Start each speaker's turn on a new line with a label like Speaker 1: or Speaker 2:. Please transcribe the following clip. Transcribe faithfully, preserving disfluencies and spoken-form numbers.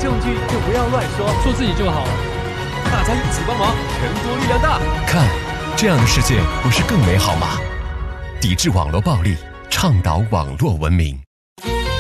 Speaker 1: 证据就不要乱说，
Speaker 2: 做自己就好了。
Speaker 1: 大家一起帮忙，人多力量大。
Speaker 3: 看，这样的世界不是更美好吗？抵制网络暴力，倡导网络文明。